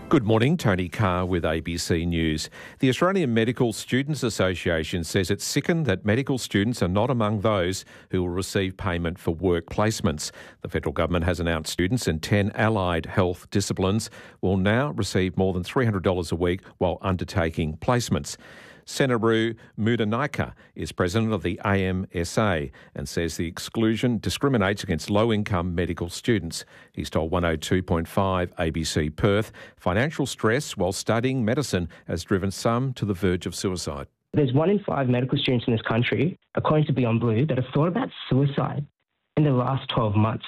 Good morning, Tony Carr with ABC News. The Australian Medical Students Association says it's sickened that medical students are not among those who will receive payment for work placements. The federal government has announced students in 10 allied health disciplines will now receive more than $300 a week while undertaking placements. Senaru Mudanayake is president of the AMSA and says the exclusion discriminates against low-income medical students. He's told 102.5 ABC Perth, financial stress while studying medicine has driven some to the verge of suicide. There's 1 in 5 medical students in this country, according to Beyond Blue, that have thought about suicide in the last 12 months.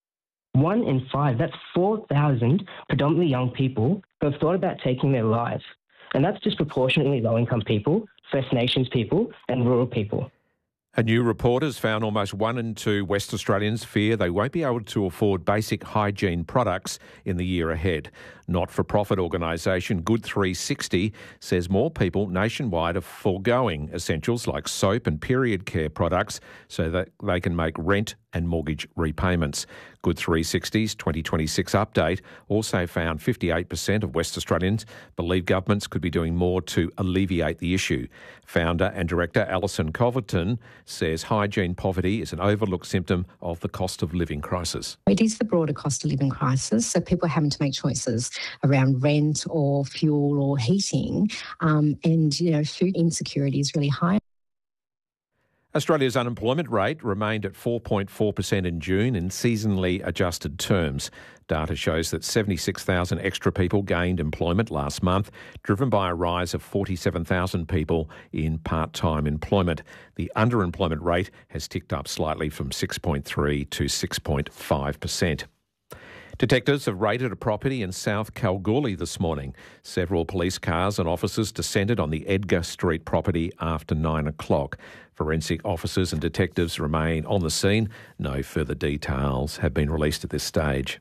1 in 5, that's 4,000 predominantly young people who have thought about taking their lives. And that's disproportionately low-income people, First Nations people and rural people. A new report has found almost 1 in 2 West Australians fear they won't be able to afford basic hygiene products in the year ahead. Not-for-profit organisation Good 360 says more people nationwide are foregoing essentials like soap and period care products so that they can make rent and mortgage repayments. Good 360's 2026 update also found 58% of West Australians believe governments could be doing more to alleviate the issue. Founder and director Alison Culverton says hygiene poverty is an overlooked symptom of the cost of living crisis. It is the broader cost of living crisis, so people are having to make choices around rent or fuel or heating, and food insecurity is really high. Australia's unemployment rate remained at 4.4% in June in seasonally adjusted terms. Data shows that 76,000 extra people gained employment last month, driven by a rise of 47,000 people in part-time employment. The underemployment rate has ticked up slightly from 6.3 to 6.5%. Detectives have raided a property in South Kalgoorlie this morning. Several police cars and officers descended on the Edgar Street property after 9 o'clock. Forensic officers and detectives remain on the scene. No further details have been released at this stage.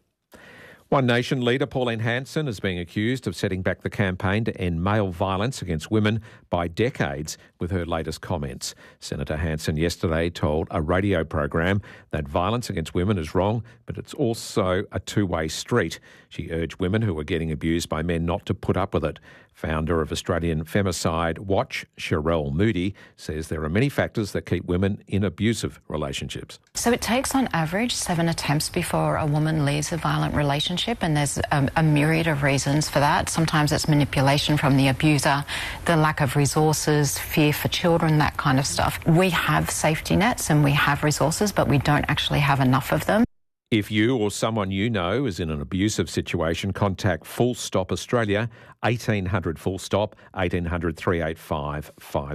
One Nation leader Pauline Hanson is being accused of setting back the campaign to end male violence against women by decades with her latest comments. Senator Hanson yesterday told a radio program that violence against women is wrong, but it's also a two-way street. She urged women who are getting abused by men not to put up with it. Founder of Australian Femicide Watch, Sherelle Moody, says there are many factors that keep women in abusive relationships. So it takes on average 7 attempts before a woman leaves a violent relationship, and there's a myriad of reasons for that. Sometimes it's manipulation from the abuser, the lack of resources, fear for children, that kind of stuff. We have safety nets and we have resources, but we don't actually have enough of them. If you or someone you know is in an abusive situation, contact Full Stop Australia, 1800 Full Stop, 1800 385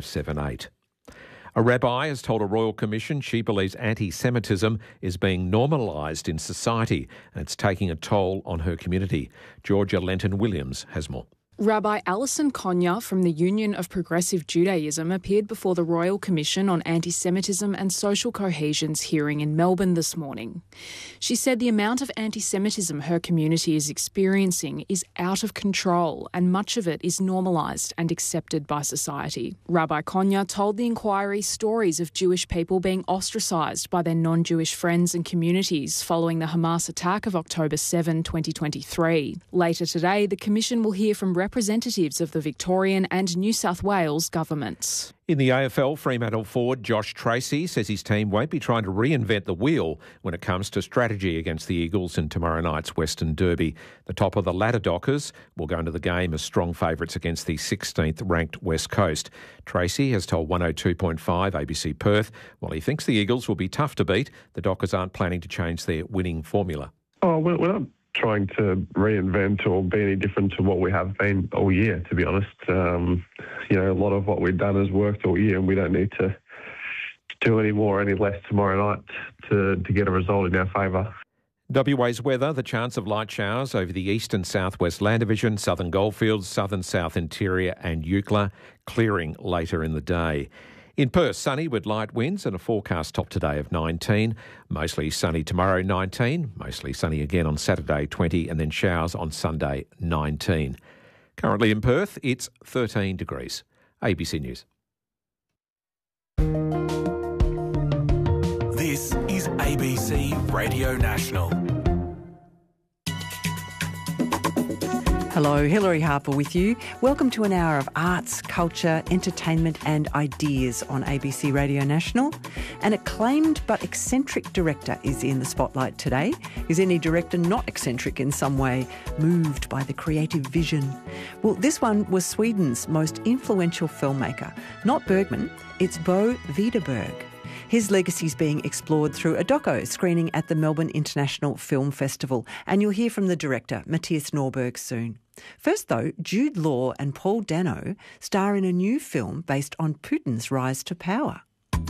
578. A rabbi has told a royal commission she believes anti-Semitism is being normalised in society and it's taking a toll on her community. Georgia Lenton-Williams has more. Rabbi Alison Konya from the Union of Progressive Judaism appeared before the Royal Commission on Anti-Semitism and Social Cohesion's hearing in Melbourne this morning. She said the amount of anti-Semitism her community is experiencing is out of control and much of it is normalised and accepted by society. Rabbi Konya told the inquiry stories of Jewish people being ostracised by their non-Jewish friends and communities following the Hamas attack of October 7, 2023. Later today, the Commission will hear from representatives of the Victorian and New South Wales governments. In the AFL, Fremantle forward Josh Tracy says his team won't be trying to reinvent the wheel when it comes to strategy against the Eagles in tomorrow night's Western Derby. The top of the ladder Dockers will go into the game as strong favourites against the 16th ranked West Coast. Tracy has told 102.5 ABC Perth, while he thinks the Eagles will be tough to beat, the Dockers aren't planning to change their winning formula. We're not trying to reinvent or be any different to what we have been all year, to be honest. A lot of what we've done has worked all year and we don't need to do any more, any less tomorrow night to get a result in our favour. WA's weather, the chance of light showers over the east and southwest land division, southern goldfields, southern south interior and Eucla, clearing later in the day. In Perth, sunny with light winds and a forecast top today of 19. Mostly sunny tomorrow, 19. Mostly sunny again on Saturday, 20, and then showers on Sunday, 19. Currently in Perth, it's 13 degrees. ABC News. This is ABC Radio National. Hello, Hilary Harper with you. Welcome to an hour of arts, culture, entertainment and ideas on ABC Radio National. An acclaimed but eccentric director is in the spotlight today. Is any director not eccentric in some way, moved by the creative vision? Well, this one was Sweden's most influential filmmaker. Not Bergman, it's Bo Widerberg. His legacy is being explored through a doco screening at the Melbourne International Film Festival, and you'll hear from the director, Mattias Norberg, soon. First, though, Jude Law and Paul Dano star in a new film based on Putin's rise to power.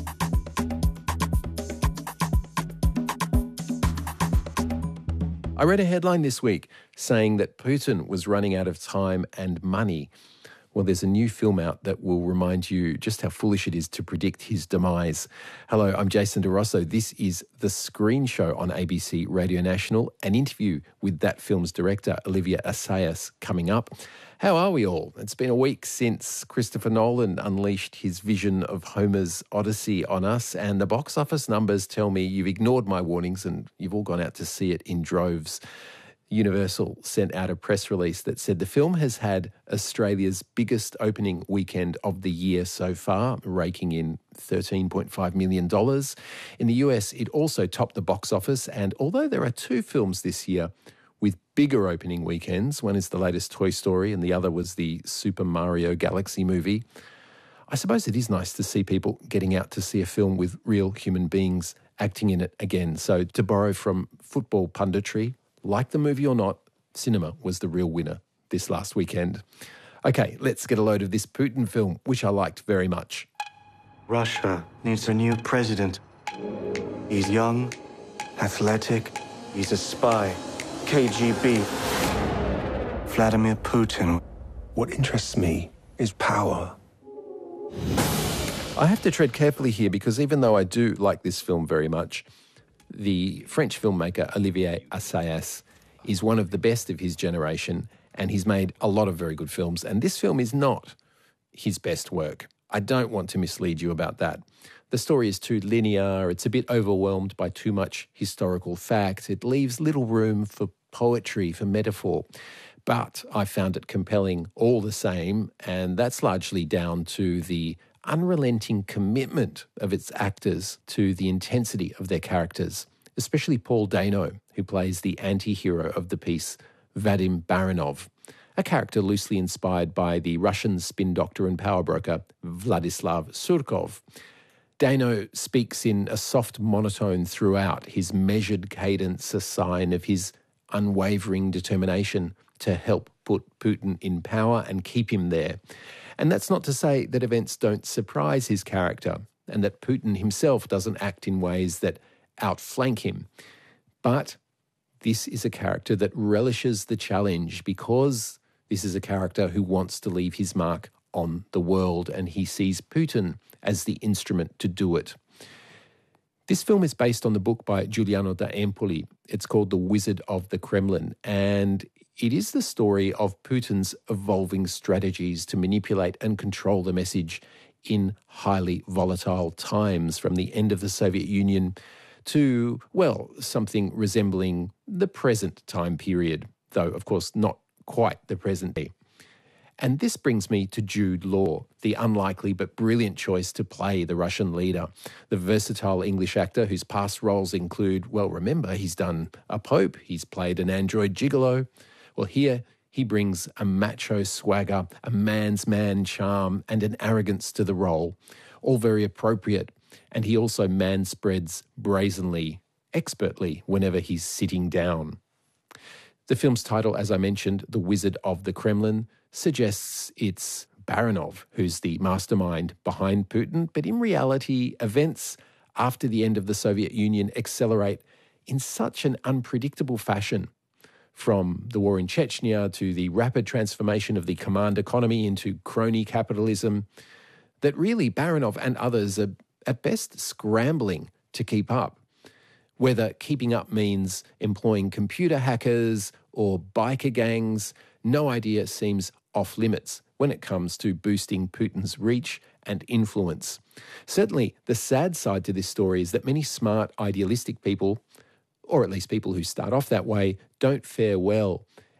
I read a headline this week saying that Putin was running out of time and money. Well, there's a new film out that will remind you just how foolish it is to predict his demise. Hello, I'm Jason DeRosso. This is The Screen Show on ABC Radio National, an interview with that film's director, Olivier Assayas, coming up. How are we all? It's been a week since Christopher Nolan unleashed his vision of Homer's Odyssey on us, and the box office numbers tell me you've ignored my warnings and you've all gone out to see it in droves. Universal sent out a press release that said the film has had Australia's biggest opening weekend of the year so far, raking in $13.5 million. In the US, it also topped the box office, and although there are two films this year with bigger opening weekends, one is the latest Toy Story and the other was the Super Mario Galaxy movie, I suppose it is nice to see people getting out to see a film with real human beings acting in it again. So to borrow from football punditry, like the movie or not, cinema was the real winner this last weekend. Okay, let's get a load of this Putin film, which I liked very much. Russia needs a new president. He's young, athletic, he's a spy, KGB. Vladimir Putin. What interests me is power. I have to tread carefully here because even though I do like this film very much, the French filmmaker Olivier Assayas is one of the best of his generation, and he's made a lot of very good films, and this film is not his best work. I don't want to mislead you about that. The story is too linear, it's a bit overwhelmed by too much historical fact, it leaves little room for poetry, for metaphor, but I found it compelling all the same, and that's largely down to the unrelenting commitment of its actors to the intensity of their characters, especially Paul Dano, who plays the anti-hero of the piece, Vadim Baranov, a character loosely inspired by the Russian spin doctor and power broker Vladislav Surkov. Dano speaks in a soft monotone throughout, his measured cadence a sign of his unwavering determination to help put Putin in power and keep him there. And that's not to say that events don't surprise his character and that Putin himself doesn't act in ways that outflank him. But this is a character that relishes the challenge because this is a character who wants to leave his mark on the world, and he sees Putin as the instrument to do it. This film is based on the book by Giuliano da Empoli. It's called The Wizard of the Kremlin, and it is the story of Putin's evolving strategies to manipulate and control the message in highly volatile times, from the end of the Soviet Union to, well, something resembling the present time period, though, of course, not quite the present day. And this brings me to Jude Law, the unlikely but brilliant choice to play the Russian leader, the versatile English actor whose past roles include, well, remember, he's done a pope, he's played an android gigolo. Well, here he brings a macho swagger, a man's man charm, and an arrogance to the role, all very appropriate. And he also manspreads brazenly, expertly, whenever he's sitting down. The film's title, as I mentioned, The Wizard of the Kremlin, suggests it's Baranov who's the mastermind behind Putin, but in reality, events after the end of the Soviet Union accelerate in such an unpredictable fashion, from the war in Chechnya to the rapid transformation of the command economy into crony capitalism, that really Baranov and others are at best scrambling to keep up. Whether keeping up means employing computer hackers or biker gangs, no idea seems off limits when it comes to boosting Putin's reach and influence. Certainly, the sad side to this story is that many smart, idealistic people, or at least people who start off that way, don't fare well.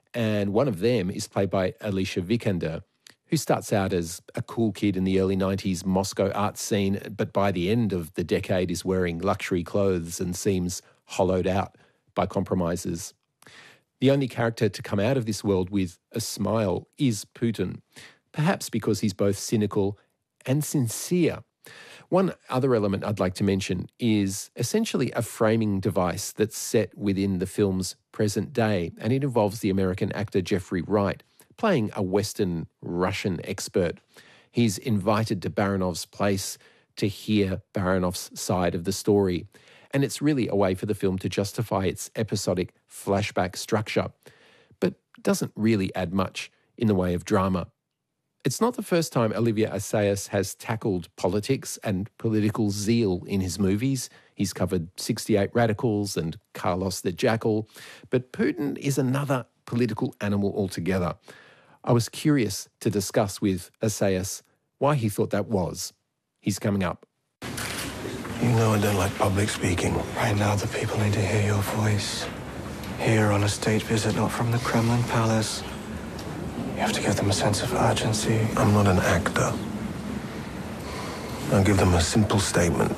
And one of them is played by Alicia Vikander, who starts out as a cool kid in the early 90s Moscow art scene, but by the end of the decade is wearing luxury clothes and seems hollowed out by compromises. The only character to come out of this world with a smile is Putin, perhaps because he's both cynical and sincere. One other element I'd like to mention is essentially a framing device that's set within the film's present day, and it involves the American actor Jeffrey Wright playing a Western Russian expert. He's invited to Baranov's place to hear Baranov's side of the story, and it's really a way for the film to justify its episodic flashback structure, but doesn't really add much in the way of drama. It's not the first time Olivier Assayas has tackled politics and political zeal in his movies. He's covered 68 Radicals and Carlos the Jackal, but Putin is another political animal altogether. I was curious to discuss with Assayas why he thought that was. He's coming up. You know I don't like public speaking. Right now, the people need to hear your voice. Here on a state visit, not from the Kremlin Palace. You have to give them a sense of urgency. I'm not an actor. I'll give them a simple statement.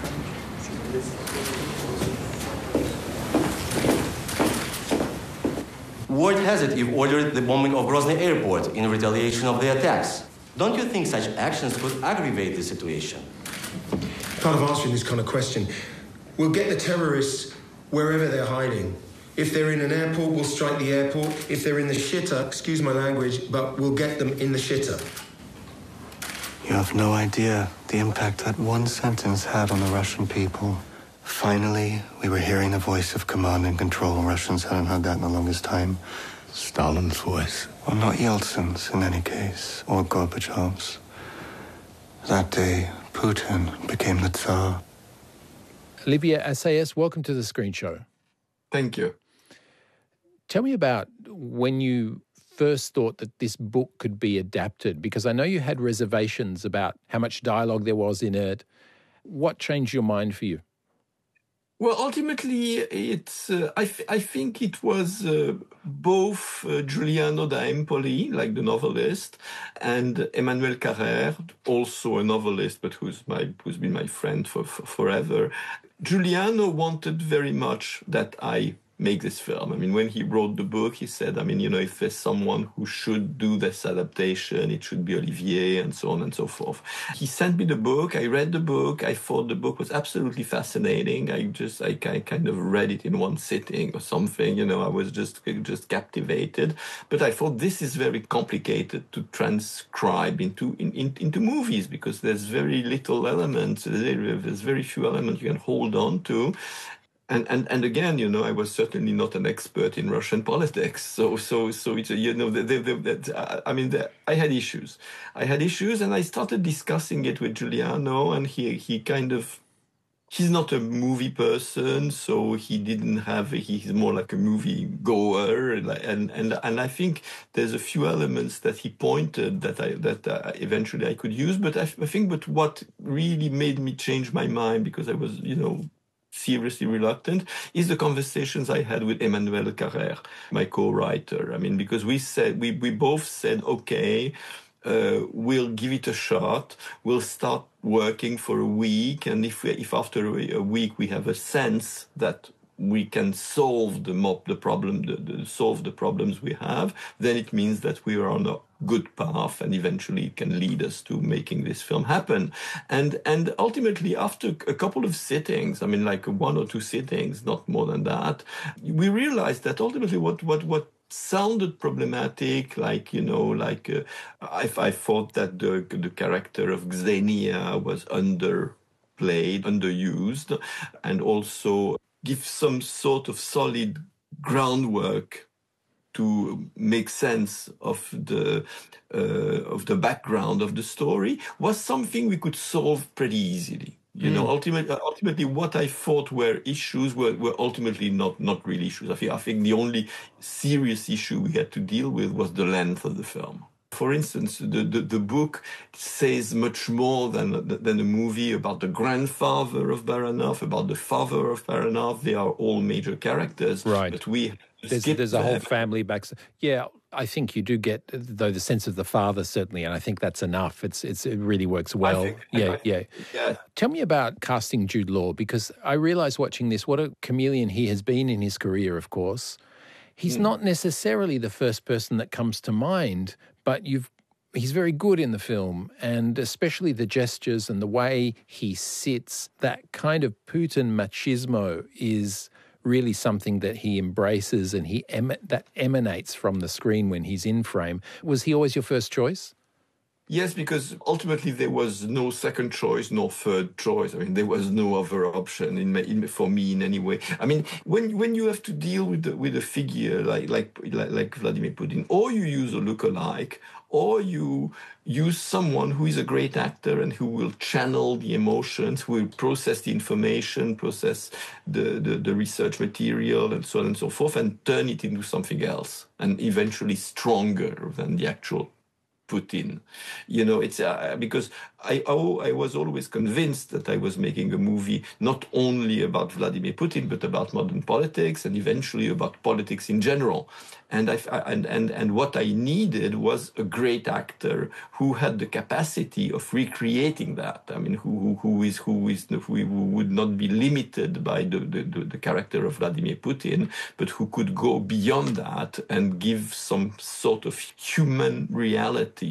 Word has it you've ordered the bombing of Grozny airport in retaliation of the attacks. Don't you think such actions could aggravate the situation? Part of answering this kind of question, we'll get the terrorists wherever they're hiding. If they're in an airport, we'll strike the airport. If they're in the shitter, excuse my language, but we'll get them in the shitter. You have no idea the impact that one sentence had on the Russian people. Finally, we were hearing the voice of command and control. Russians hadn't heard that in the longest time. Stalin's voice. Well, not Yeltsin's in any case, or Gorbachev's. That day, Putin became the Tsar. Olivier Assayas, welcome to the Screen Show. Thank you. Tell me about when you first thought that this book could be adapted, because I know you had reservations about how much dialogue there was in it. What changed your mind for you? Well, ultimately, it's. I think it was both Giuliano da Empoli, like the novelist, and Emmanuel Carrère, also a novelist, but who's been my friend for forever. Giuliano wanted very much that I make this film. I mean, when he wrote the book, he said, if there's someone who should do this adaptation, it should be Olivier, and so on and so forth. He sent me the book. I read the book. I thought the book was absolutely fascinating. I kind of read it in one sitting or something. I was just captivated. But I thought this is very complicated to transcribe into movies, because there's very little elements. There's very few elements you can hold on to. And again, I was certainly not an expert in Russian politics. So it's, I had issues. And I started discussing it with Giuliano, and he's not a movie person, so he's more like a movie goer. And I think there's a few elements that he pointed that eventually I could use. But but what really made me change my mind, because I was, seriously reluctant, is the conversations I had with Emmanuel Carrère, my co-writer. Because we both said, okay, we'll give it a shot. We'll start working for a week, and if after a week we have a sense that we can solve the problems we have, then it means that we are on a good path, and eventually it can lead us to making this film happen. And ultimately, after a couple of sittings, like 1 or 2 sittings, not more than that, we realized that ultimately what sounded problematic, I thought that the character of Xenia was underplayed, underused, and also give some sort of solid groundwork to make sense of the background of the story, was something we could solve pretty easily. Ultimately, what I thought were issues were ultimately not really issues. I think the only serious issue we had to deal with was the length of the film. For instance, the book says much more than a movie about the grandfather of Baranov, about the father of Baranov. They are all major characters. Right. But there's a whole family back. Yeah, I think you do get, though, the sense of the father, certainly, and I think that's enough. It really works well. Yeah. Tell me about casting Jude Law, because I realise watching this, what a chameleon he has been in his career, of course. He's not necessarily the first person that comes to mind, but he's very good in the film, and especially the gestures and the way he sits. That kind of Putin machismo is really something that he embraces, and that emanates from the screen when he's in frame. Was he always your first choice? Yes, because ultimately there was no second choice, no third choice. I mean, there was no other option for me in any way. I mean, when you have to deal with a figure like Vladimir Putin, or you use a lookalike, or you use someone who is a great actor and who will channel the emotions, who will process the information, process the research material, and so on and so forth, and turn it into something else, and eventually stronger than the actual Putin. It's because I was always convinced that I was making a movie not only about Vladimir Putin, but about modern politics and eventually about politics in general. And what I needed was a great actor who had the capacity of recreating that. I mean, who would not be limited by the character of Vladimir Putin, but who could go beyond that and give some sort of human reality